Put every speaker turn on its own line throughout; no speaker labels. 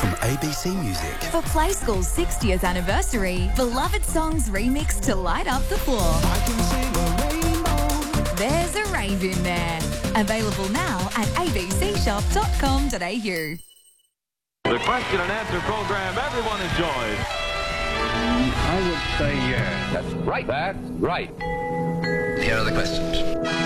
from ABC Music.
For Play School's 60th anniversary, beloved songs remixed to light up the floor.
I can sing a rainbow.
There's a rave in there. Available now at abcshop.com.au.
The question and answer program everyone enjoys.
I would say yes. That's right. That's right.
Here are the questions.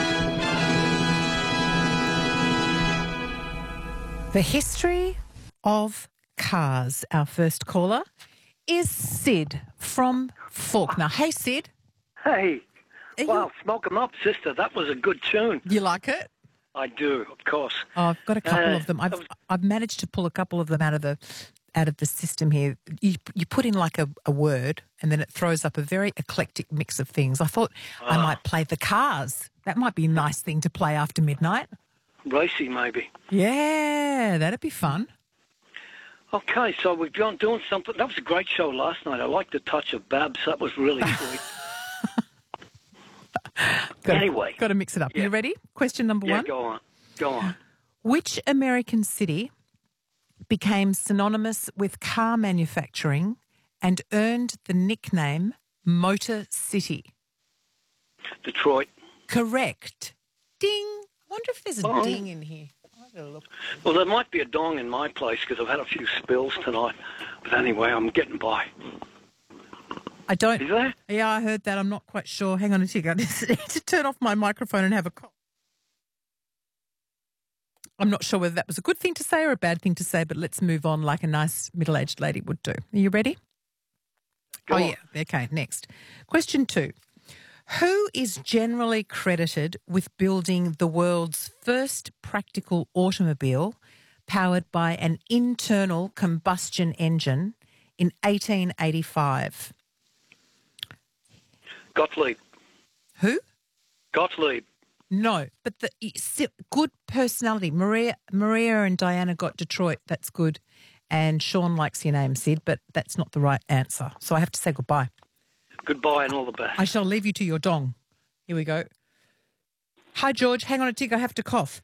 The history of cars. Our first caller is Sid from Faulkner. Hey, Sid.
Hey,
Are
wow, smoke 'em up, sister. That was a good tune.
You like it?
I do, of course.
Oh, I've got a couple of them.
that was-
I've managed to pull a couple of them out of the system here. You put in like a word and then it throws up a very eclectic mix of things. I thought I might play the Cars. That might be a nice thing to play after midnight.
Racy, maybe.
Yeah, that'd be fun.
Okay, so we're doing something. That was a great show last night. I liked the touch of Babs. That was really sweet. Anyway.
Got to mix it up.
Yeah.
You ready? Question number
Yeah,
one.
go on.
Which American city became synonymous with car manufacturing and earned the nickname Motor City?
Detroit.
Correct. Ding. I wonder if there's a
Oh.
ding in here. I'll have a look.
Well, there might be a dong in my place because I've had a few spills tonight. But anyway, I'm getting by.
I don't.
Is there?
Yeah, I heard that. I'm not quite sure. Hang on a second. I just need to turn off my microphone and have a cough. I'm not sure whether that was a good thing to say or a bad thing to say, but let's move on like a nice middle-aged lady would do. Are you ready?
Go on.
Yeah. Okay, next. Question 2. Who is generally credited with building the world's first practical automobile powered by an internal combustion engine in 1885?
Gottlieb.
Who?
Gottlieb.
No, but good personality. Maria and Diana got Detroit. That's good. And Sean likes your name, Sid, but that's not the right answer. So I have to say goodbye.
Goodbye and all the best.
I shall leave you to your dong. Here we go. Hi, George. Hang on a tick. I have to cough.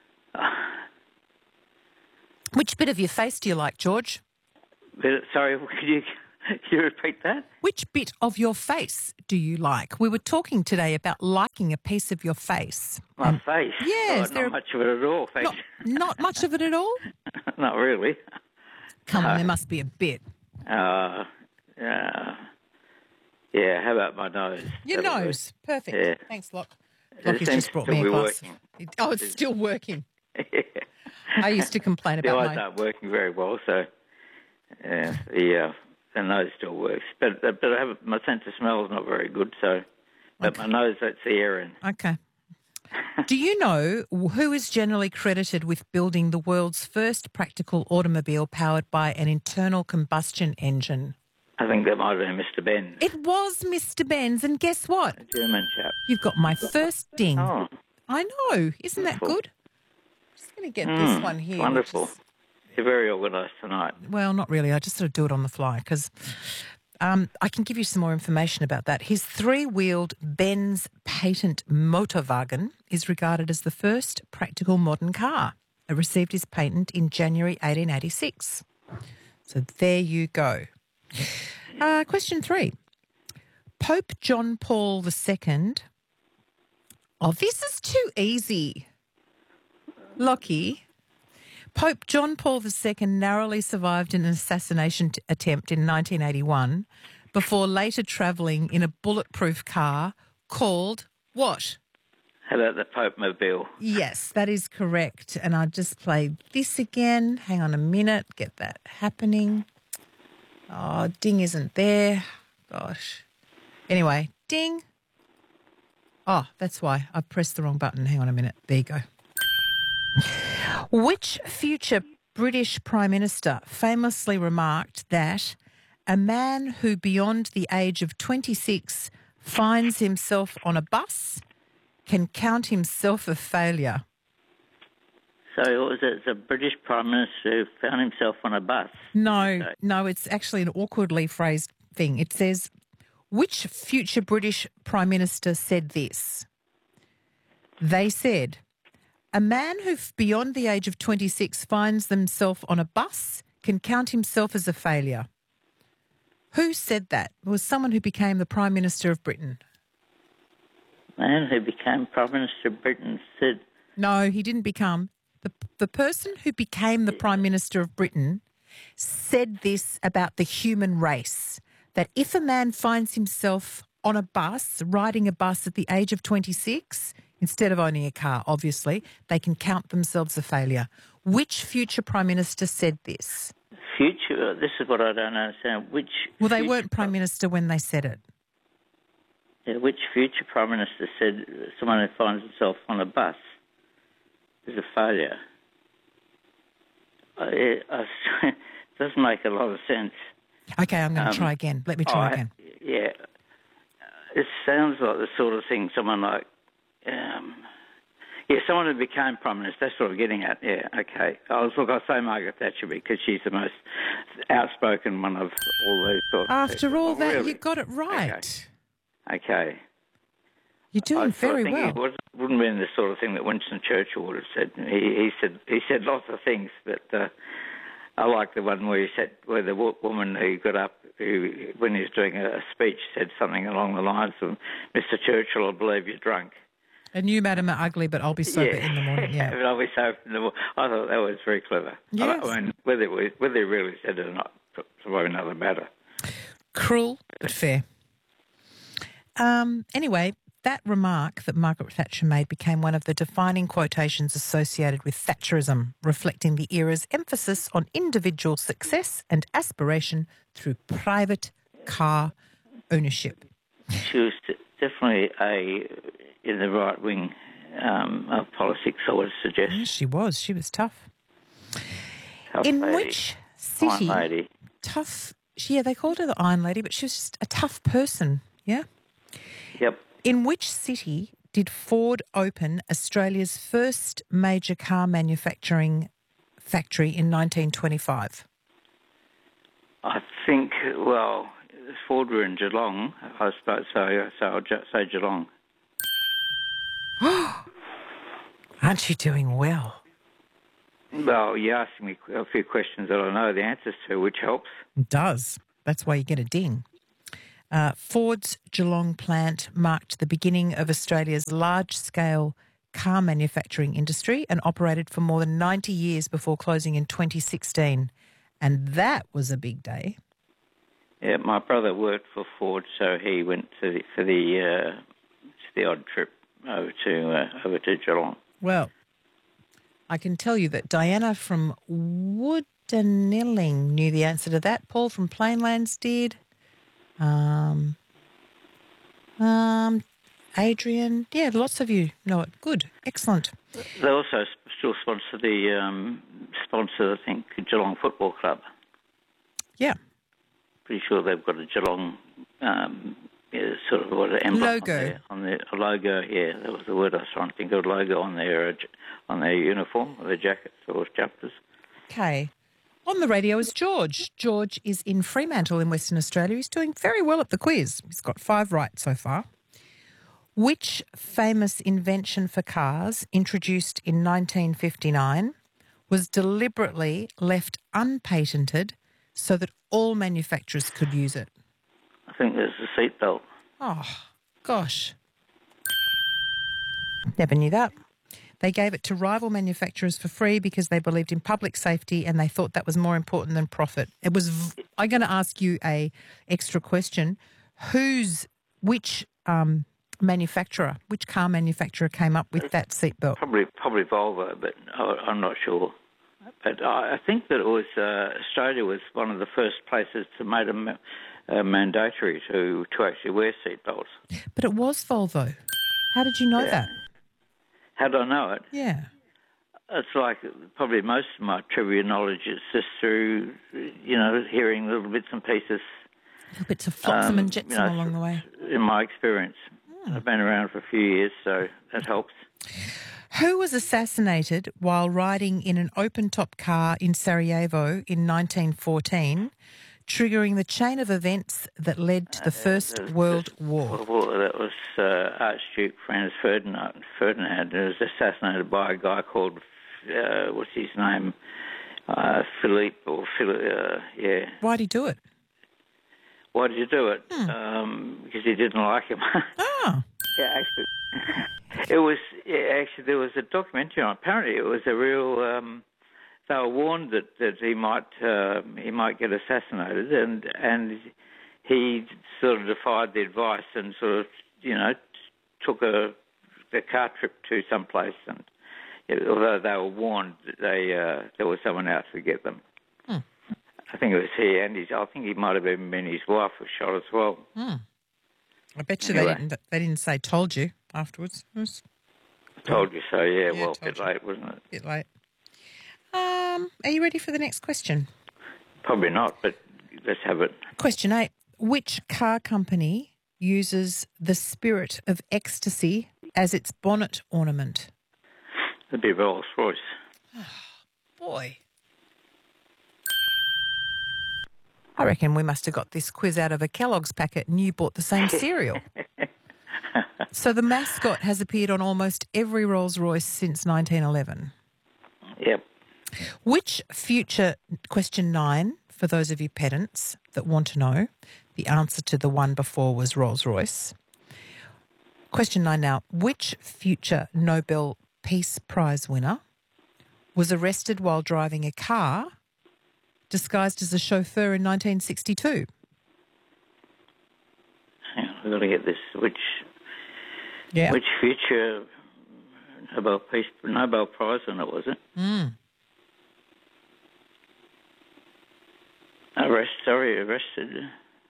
Which bit of your face do you like, George?
Sorry, could you repeat that?
Which bit of your face do you like? We were talking today about liking a piece of your face.
My face?
Yes,
Oh,
there-
not much of it at all, thanks.
Not much of it at all?
Not really.
Come on, there must be a bit.
Yeah, how about my nose?
Your
That'll
nose. Perfect.
Yeah.
Thanks, Lock.
It
Lockie's
seems
just brought
to
me a
be
glass.
working.
Oh, it's still working. I used to complain
The
about
eyes
my...
aren't working very well, so the nose still works. But I have my sense of smell is not very good, so... But my nose lets the air in.
Okay. Do you know who is generally credited with building the world's first practical automobile powered by an internal combustion engine?
I think that might have been Mr. Benz,
It was Mr. Benz, and guess what?
a German chap.
You've got my first ding.
Oh,
I know. Isn't that
Wonderful.
good? Just going to get this one here. which
wonderful.
is-
You're very organised tonight.
Well, not really. I just sort of do it on the fly because I can give you some more information about that. His three-wheeled Benz patent Motorwagen is regarded as the first practical modern car. It received his patent in January 1886. So there you go. Question 3. Pope John Paul II. Oh, this is too easy. Lockie. Pope John Paul II narrowly survived an assassination attempt in 1981 before later travelling in a bulletproof car called what?
How about the Pope Mobile?
Yes, that is correct. And I'll just play this again. Hang on a minute. Get that happening. Oh, ding isn't there. Gosh. Anyway, ding. Oh, that's why. I pressed the wrong button. Hang on a minute. There you go. Which future British Prime Minister famously remarked that a man who beyond the age of 26 finds himself on a bus can count himself a failure?
So what was it? It's a British Prime Minister who found himself on a bus.
No, it's actually an awkwardly phrased thing. It says, which future British Prime Minister said this? They said, a man who beyond the age of 26 finds themselves on a bus can count himself as a failure. Who said that? It was someone who became the Prime Minister of Britain.
Man who became Prime Minister of Britain said...
No, he didn't become. The person who became the Prime Minister of Britain said this about the human race, that if a man finds himself on a bus, riding a bus at the age of 26, instead of owning a car, obviously, they can count themselves a failure. Which future Prime Minister said this?
Future, this is what I don't understand.
Well, they weren't Prime Minister when they said it.
Yeah, which future Prime Minister said someone who finds himself on a bus is a failure? It doesn't make a lot of sense.
Okay, I'm going to try again. Let me try again.
Yeah. It sounds like the sort of thing someone like... someone who became Prime Minister, that's what I'm getting at. Yeah, okay. I'll say Margaret Thatcher because she's the most outspoken one of all these sorts of
After
people.
all that,
really?
you got it right.
Okay.
You're doing very
well. It wouldn't have been the sort of thing that Winston Churchill would have said. He said lots of things, but I like the one where the woman who got up, when he was doing a speech, said something along the lines of, "Mr. Churchill, I believe you're drunk."
And you, madam, are ugly, but I'll be sober in the morning. Yeah,
but I'll be sober in the morning. I thought that was very clever.
Yes.
I mean, whether he really said it or not, it's probably another matter.
Cruel, but fair. Anyway, that remark that Margaret Thatcher made became one of the defining quotations associated with Thatcherism, reflecting the era's emphasis on individual success and aspiration through private car ownership.
She was definitely in the right wing of politics, I would suggest.
Yes, she was. She was tough.
In
which city?
Iron Lady.
Tough. Yeah, they called her the Iron Lady, but she was just a tough person. Yeah.
Yep.
In which city did Ford open Australia's first major car manufacturing factory in 1925?
I think, Ford were in Geelong, I suppose, so I'll just say Geelong.
Aren't you doing well?
Well, you asked me a few questions that I know the answers to, which helps.
It does. That's why you get a ding. Ford's Geelong plant marked the beginning of Australia's large-scale car manufacturing industry and operated for more than 90 years before closing in 2016. And that was a big day.
Yeah, my brother worked for Ford, so he went for the odd trip over to Geelong.
Well, I can tell you that Diana from Woodanilling knew the answer to that. Paul from Plainlands did. Adrian, yeah, lots of you know it. Good, excellent.
They also still sponsor I think, Geelong Football Club.
Yeah.
Pretty sure they've got a Geelong sort of what an emblem
logo
on their logo. Yeah, that was the word I was trying to think of. Logo on their uniform, or their jackets or jumpers.
Okay. On the radio is George. George is in Fremantle in Western Australia. He's doing very well at the quiz. He's got 5 right so far. Which famous invention for cars, introduced in 1959, was deliberately left unpatented so that all manufacturers could use it?
I think there's the seatbelt.
Oh, gosh. Never knew that. They gave it to rival manufacturers for free because they believed in public safety and they thought that was more important than profit. I'm going to ask you a extra question. Which car manufacturer came up with that seatbelt?
Probably Volvo, but I'm not sure. But I think that it was Australia was one of the first places to make them mandatory to actually wear seatbelts.
But it was Volvo. How did you know that?
How do I know it?
Yeah.
It's like probably most of my trivia knowledge is just through, hearing little bits and pieces.
Little bits of flotsam and jetsam along the way.
In my experience. I've been around for a few years, so that helps.
Who was assassinated while riding in an open-top car in Sarajevo in 1914, triggering the chain of events that led to the First World War?
Well, that was Archduke Franz Ferdinand, who was assassinated by a guy called, what's his name, Philippe or Philip, yeah.
Why'd he do it?
Why did you do it? Because he didn't like him.
Oh.
Yeah, actually, actually there was a documentary on. Apparently, it was a real. They were warned that he might get assassinated, and he sort of defied the advice and sort of took a car trip to some place, and although they were warned that there was someone out to get them. I think it was he and I think he might have even been his wife was shot as well.
I bet you
Anyway.
they didn't say "told you" afterwards. It was
Told you so, yeah. Well, a
told
bit
you.
late, wasn't it?
a bit late. Are you ready for the next question?
Probably not, but let's have it.
Question 8. Which car company uses the spirit of ecstasy as its bonnet ornament?
It'd be Rolls Royce.
Boy. I reckon we must have got this quiz out of a Kellogg's packet and you bought the same cereal. So the mascot has appeared on almost every Rolls-Royce since 1911.
Yep.
Which future, question 9, for those of you pedants that want to know, the answer to the one before was Rolls-Royce. Question 9 now. Which future Nobel Peace Prize winner was arrested while driving a car disguised as a chauffeur in 1962?
Hang on, we've got to get this. Which future Nobel Prize winner was it? Arrested.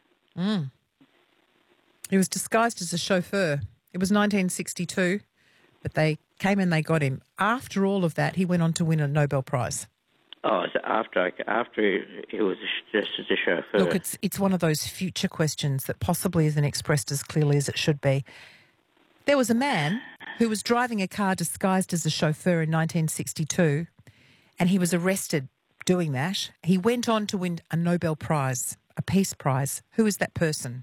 He was disguised as a chauffeur. It was 1962, but they came and they got him. After all of that, he went on to win a Nobel Prize.
Oh, is it after he was just as a chauffeur?
Look, it's one of those future questions that possibly isn't expressed as clearly as it should be. There was a man who was driving a car disguised as a chauffeur in 1962, and he was arrested doing that. He went on to win a Nobel Prize, a Peace Prize. Who is that person?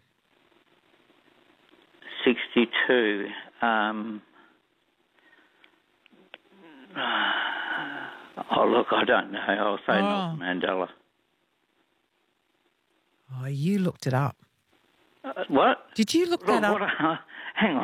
62. Oh, look, I don't know. I'll say Nelson Mandela.
Oh, you looked it up.
What?
Did you look that up?
Hang on.